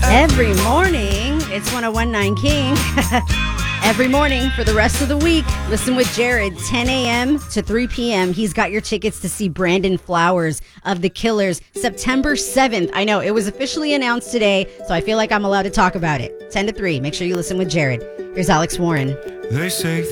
Every morning, it's 1019 King. Every morning for the rest of the week, listen with Jared, 10 a.m. to 3 p.m. He's got your tickets to see Brandon Flowers of The Killers September 7th. I know, it was officially announced today, so I feel like I'm allowed to talk about it. 10 to 3. Make sure you listen with Jared. Here's Alex Warren. They say